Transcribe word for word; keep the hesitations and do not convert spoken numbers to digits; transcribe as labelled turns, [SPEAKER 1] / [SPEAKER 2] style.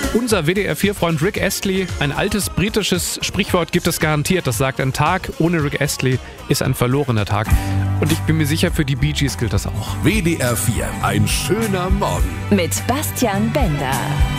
[SPEAKER 1] Unser W D R vier Freund Rick Astley, ein altes britisches Sprichwort gibt es garantiert, das sagt, ein Tag ohne Rick Astley ist ein verlorener Tag. Und ich bin mir sicher, für die Bee Gees gilt das auch.
[SPEAKER 2] W D R vier, ein schöner Morgen.
[SPEAKER 3] Mit Bastian Bender.